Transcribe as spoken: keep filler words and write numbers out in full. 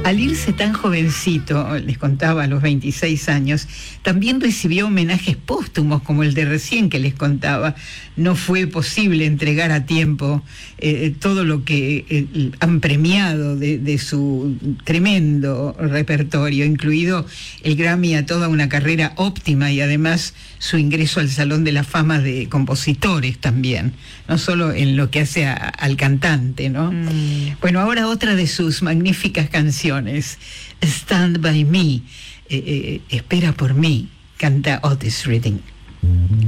Al irse tan jovencito, les contaba a los veintiséis años, también recibió homenajes póstumos como el de recién que les contaba. No fue posible entregar a tiempo eh, todo lo que eh, han premiado de, de su tremendo repertorio, incluido el Grammy a toda una carrera óptima y además su ingreso al Salón de la Fama de Compositores también, no solo en lo que hace a, al cantante, ¿no? Mm. Bueno, ahora otra de sus magníficas canciones, Stand By Me, eh, eh, Espera por mí, canta Otis Redding.